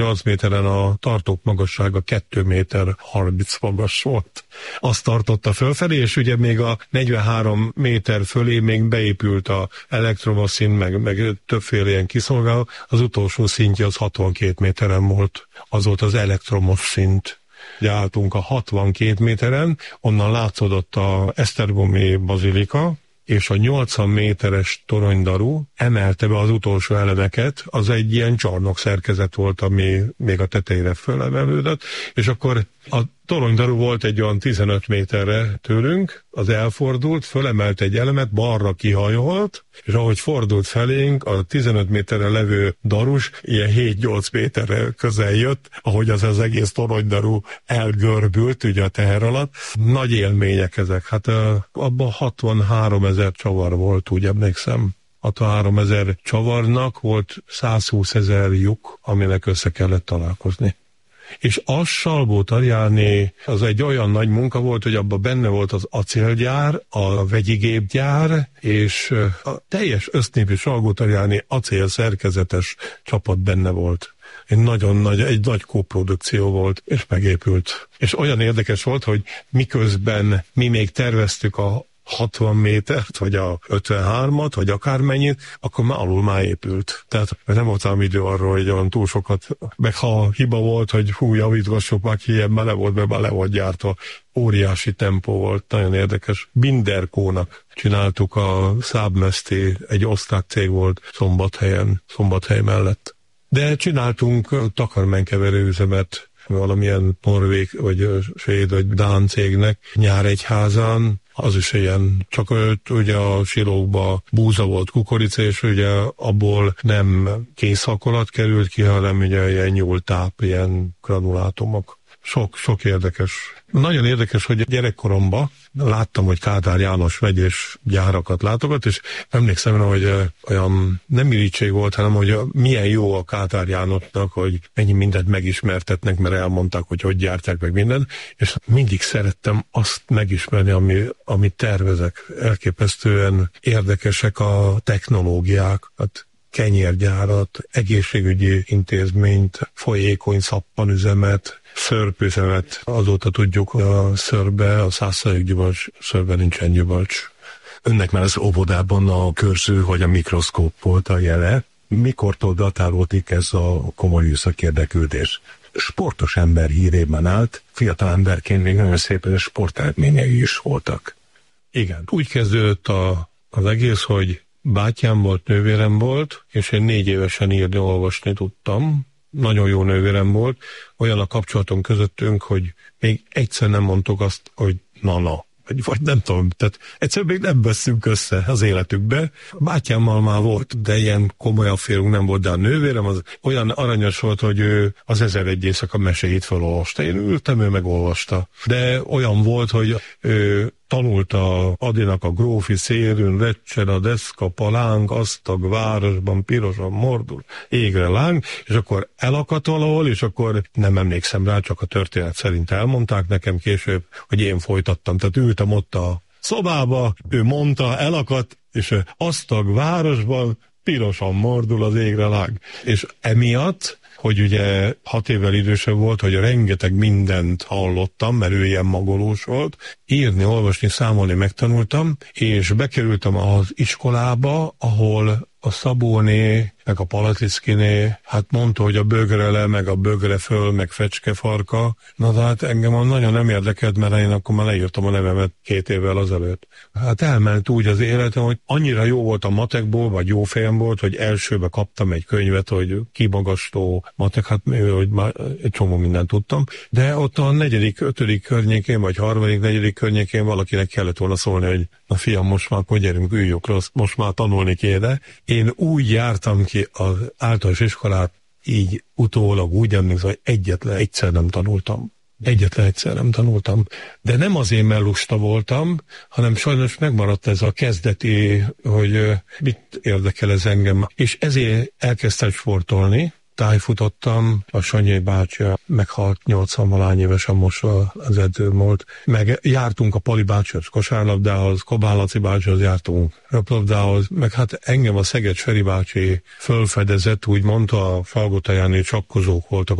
8 méteren a tartók magassága 2 méter 30 magas volt. Azt tartotta fölfelé, és ugye még a 43 méter fölé még beépült a elektromos szint, meg többféle ilyen kiszolgáló. Az utolsó szintje az 62 méteren volt. Az volt az elektromos szint. Ugye álltunk a 62 méteren, onnan látszódott a Esztergomi bazilika, és a 80 méteres toronydaru emelte be az utolsó elemeket, az egy ilyen csarnok szerkezet volt, ami még a tetejére fölemelődött, és akkor a toronydaru volt egy olyan 15 méterre tőlünk, az elfordult, fölemelt egy elemet, balra kihajolt, és ahogy fordult felénk, a 15 méterre levő darus ilyen 7-8 méterre közel jött, ahogy az egész toronydaru elgörbült ugye a teher alatt. Nagy élmények ezek. Hát abban 63 000 csavar volt, úgy emlékszem. 63 000 csavarnak volt 120 000 lyuk, aminek össze kellett találkozni. És az Salgótarjáné, az egy olyan nagy munka volt, hogy abban benne volt az acélgyár, a vegyigépgyár, és a teljes össznépi Salgótarjáni acél szerkezetes csapat benne volt. Egy nagy kóprodukció volt, és megépült. És olyan érdekes volt, hogy miközben mi még terveztük a 60 métert, vagy a 53-at, vagy akármennyit, akkor már alul már épült. Tehát nem voltam idő arról, hogy olyan túl sokat, meg ha hiba volt, hogy javítgassuk már ki, ilyen le volt gyártva. Óriási tempó volt, nagyon érdekes. Binderkónak csináltuk a Szábmeszti, egy osztrák cég volt Szombathely mellett. De csináltunk takarmánykeverőüzemet valamilyen norvég, vagy svéd, vagy dán cégnek Nyáregyházán. Az is ilyen, csak ugye a silókba búza volt, kukorica, és ugye abból nem készhakolat került ki, hanem ugye ilyen nyúltáp, ilyen granulátumok. Sok érdekes. Nagyon érdekes, hogy gyerekkoromban láttam, hogy Kádár János vegyes gyárakat látogat, és emlékszem rá, hogy olyan nem irítség volt, hanem hogy milyen jó a Kádár Jánosnak, hogy mennyi mindent megismertetnek, mert elmondták, hogy gyártják meg minden, és mindig szerettem azt megismerni, amit tervezek. Elképesztően érdekesek a technológiák, hát kenyérgyárat, egészségügyi intézményt, folyékony szappanüzemet, szörpüzemet. Azóta tudjuk, hogy a szörbe, a 100% gyümölcs, szörbe nincsen gyümölcs. Önnek már az óvodában a körző vagy a mikroszkóp volt a jele. Mikortól datálódik ez a komoly műszaki érdeklődés? Sportos ember hírében állt, fiatal emberként még nagyon szépen sporteredményei is voltak. Igen. Úgy kezdődött az egész, hogy bátyám volt, nővérem volt, és én 4 évesen írni, olvasni tudtam. Nagyon jó nővérem volt. Olyan a kapcsolatunk közöttünk, hogy még egyszer nem mondtuk azt, hogy na. Vagy nem tudom, tehát egyszerűen még nem veszünk össze az életükbe. Bátyámmal már volt, de ilyen komoly afférunk nem volt, de a nővérem az olyan aranyos volt, hogy ő az 1001 éjszaka meséit felolvasta. Én ültem, ő megolvasta. De olyan volt, hogy ő tanulta Adinak a grófi szérűn, recsen a deszka, palánk, asztag, városban, pirosan mordul, égre láng, és akkor elakadt valahol, és akkor nem emlékszem rá, csak a történet szerint elmondták nekem később, hogy én folytattam. Tehát ültem ott a szobába, ő mondta, elakadt, és asztag, városban, pirosan mordul az égre láng. És emiatt, hogy ugye 6 évvel idősebb volt, hogy rengeteg mindent hallottam, mert ő ilyen magolós volt. Írni, olvasni, számolni megtanultam, és bekerültem az iskolába, ahol a Szabóné, meg a Palatickiné, hát mondta, hogy a bögre le, meg a bögre föl, meg fecskefarka. Na de hát engem nagyon nem érdekelt, mert én akkor már leírtam a nevemet 2 évvel azelőtt. Hát elment úgy az életem, hogy annyira jó volt a matekból, vagy jó fejem volt, hogy elsőbe kaptam egy könyvet, hogy kimagasztó matek, hát hogy már egy csomó mindent tudtam. De ott a 4., 5. környékén, vagy 3., 4. környékén valakinek kellett volna szólni, hogy na fiam, most már akkor gyerünk, üljük rossz, most már tanulni kéne. Én úgy jártam ki az általános iskolát, így utólag úgy emlékszem, hogy egyetlen egyszer nem tanultam. De nem azért, mert lusta voltam, hanem sajnos megmaradt ez a kezdeti, hogy mit érdekel ez engem. És ezért elkezdtem sportolni. tájfutottam, a Sanyé bácsi meghalt 80-valány évesen, most az edző volt, meg jártunk a Pali bácsihoz kosárlabdához, Kobán Laci bácsihoz jártunk röplabdához, meg hát engem a Szeged Feri bácsi fölfedezett, úgy mondta, a Salgótarjáni csakkozók voltak